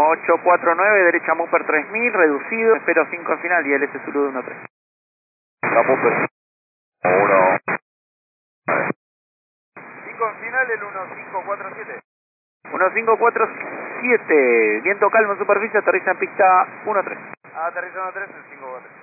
1849, derecha Mupper 3000, reducido, espero 5 al final y LS Zulu 13. La Mupper. 1. 5 al final, el 1547. 1547, viento calmo en superficie, aterriza en pista 13. Aterriza 13, el 54.